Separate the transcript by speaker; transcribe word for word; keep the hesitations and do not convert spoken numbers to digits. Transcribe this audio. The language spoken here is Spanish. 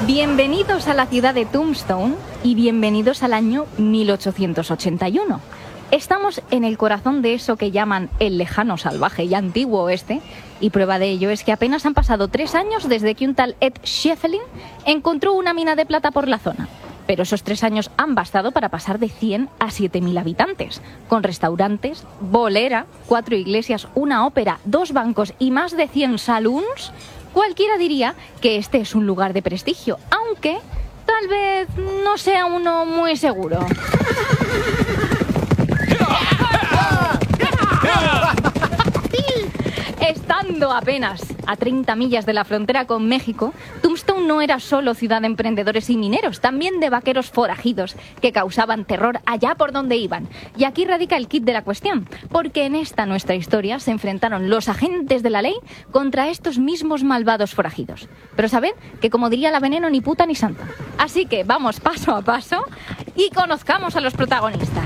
Speaker 1: Bienvenidos a la ciudad de Tombstone y bienvenidos al año mil ochocientos ochenta y uno. Estamos en el corazón de eso que llaman el lejano, salvaje y antiguo oeste, y prueba de ello es que apenas han pasado tres años desde que un tal Ed Scheffelin encontró una mina de plata por la zona. Pero esos tres años han bastado para pasar de cien a siete mil habitantes, con restaurantes, bolera, cuatro iglesias, una ópera, dos bancos y más de cien saloons. Cualquiera diría que este es un lugar de prestigio, aunque tal vez no sea uno muy seguro. Estando apenas a treinta millas de la frontera con México, Tombstone no era solo ciudad de emprendedores y mineros, también de vaqueros forajidos que causaban terror allá por donde iban. Y aquí radica el quid de la cuestión, porque en esta nuestra historia se enfrentaron los agentes de la ley contra estos mismos malvados forajidos. Pero sabed que, como diría la Veneno, ni puta ni santa. Así que vamos paso a paso y conozcamos a los protagonistas.